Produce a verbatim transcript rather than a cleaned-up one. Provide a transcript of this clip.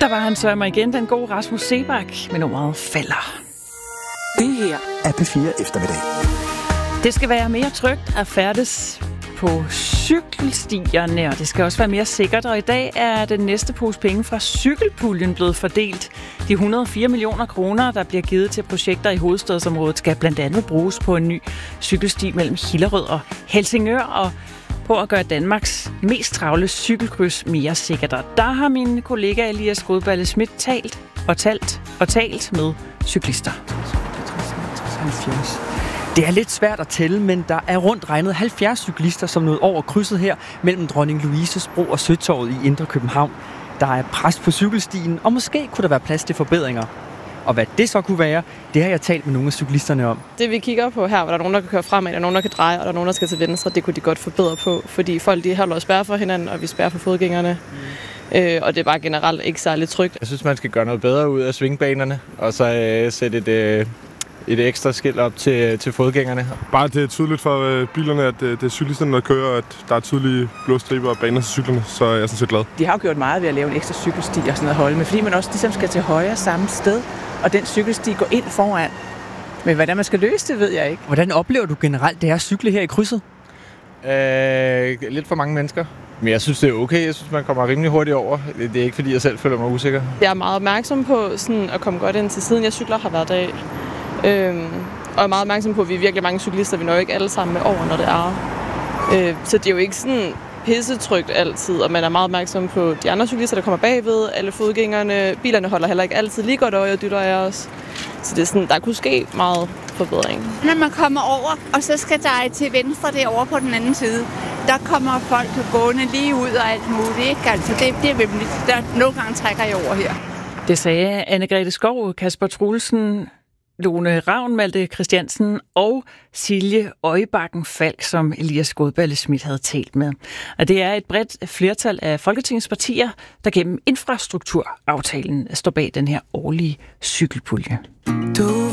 Der var han sørger mig igen, den gode Rasmus Seebach med nummeret Falder. Det her er P fire Eftermiddag. Det skal være mere trygt at færdes på cykelstierne, og det skal også være mere sikkert. Og i dag er den næste pose penge fra cykelpuljen blevet fordelt. De et hundrede og fire millioner kroner, der bliver givet til projekter i hovedstadsområdet, skal blandt andet bruges på en ny cykelsti mellem Hillerød og Helsingør, og på at gøre Danmarks mest travle cykelkryds mere sikkert. Og der har min kollega Elias Godballe Schmidt talt og talt og talt med cyklister. Det er lidt svært at tælle, men der er rundt regnet halvfjerds cyklister, som nåede over krydset her mellem Dronning Louises Bro og Søtorvet i Indre København. Der er pres på cykelstien, og måske kunne der være plads til forbedringer. Og hvad det så kunne være, det har jeg talt med nogle af cyklisterne om. Det vi kigger på her, hvor der er nogen, der kan køre fremad, der er nogen, der kan dreje, og der er nogen, der skal til venstre, det kunne de godt forbedre på, fordi folk de holder og spærrer for hinanden, og vi spærrer for fodgængerne. Mm. Øh, og det er bare generelt ikke særlig trygt. Jeg synes, man skal gøre noget bedre ud af svingbanerne, og så øh, sætte et... Øh et ekstra skilt op til, til fodgængerne. Bare det er tydeligt for øh, bilerne, at øh, det er cyklisterne, der kører, at der er tydelige blå striber og baner til cyklerne, så er jeg sådan set glad. De har jo gjort meget ved at lave en ekstra cykelsti og sådan noget holde med, fordi man også ligesom skal til højre samme sted, og den cykelsti går ind foran. Men hvordan man skal løse det, ved jeg ikke. Hvordan oplever du generelt det her cykle her i krydset? Øh, lidt for mange mennesker. Men jeg synes, det er okay. Jeg synes, man kommer rimelig hurtigt over. Det er ikke, fordi jeg selv føler mig usikker. Jeg er meget opmærksom på sådan, at komme godt ind til siden. Jeg cykler her hver dag. Øhm, og er meget opmærksom på, at vi er virkelig mange cyklister. Vi når jo ikke alle sammen med over, når det er. Øh, så det er jo ikke sådan pissetrygt altid, og man er meget opmærksom på de andre cyklister, der kommer bagved, alle fodgængerne. Bilerne holder heller ikke altid lige godt øje og dytter af os. Så det er sådan, der kunne ske meget forbedring. Når man kommer over, og så skal der til venstre derovre på den anden side, der kommer folk gående lige ud og alt muligt. Ikke? Altså, det, det er vimmeligt. Der nogle gange trækker jeg over her. Det sagde Anne-Grethe Skov, Kasper Troelsen, Lone Ravn, Malte Christiansen og Silje Øjebakken Falk, som Elias Godballe Schmidt havde talt med. Og det er et bredt flertal af Folketingets partier, der gennem infrastrukturaftalen står bag den her årlige cykelpulje. Du